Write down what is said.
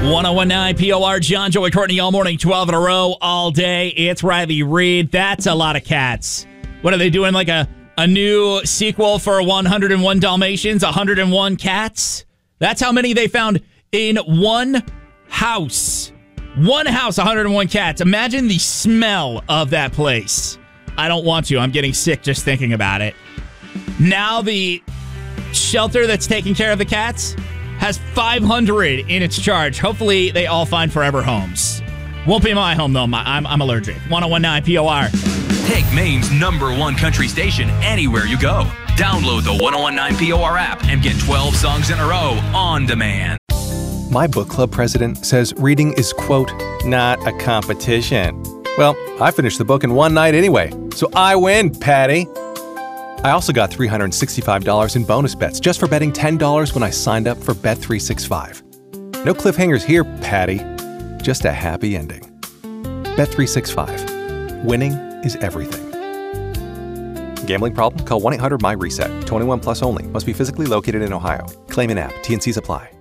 1019 POR, John, Joey, Courtney, all morning, 12 in a row, all day. It's Riley Reid. That's a lot of cats. What are they doing, like a new sequel for 101 Dalmatians, 101 cats? That's how many they found in one house. One house, 101 cats. Imagine the smell of that place. I don't want to. I'm getting sick just thinking about it. Now the shelter that's taking care of the cats has 500 in its charge. Hopefully, they all find forever homes. Won't be my home, though. I'm allergic. 1019 POR. Take Maine's #1 country station anywhere you go. Download the 1019 POR app and get 12 songs in a row on demand. My book club president says reading is, quote, not a competition. Well, I finished the book in one night anyway, so I win, Patty. I also got $365 in bonus bets just for betting $10 when I signed up for Bet365. No cliffhangers here, Patty. Just a happy ending. Bet365. Winning is everything. Gambling problem? Call 1-800-MY-RESET. 21 plus only. Must be physically located in Ohio. Claim in app. T&Cs apply.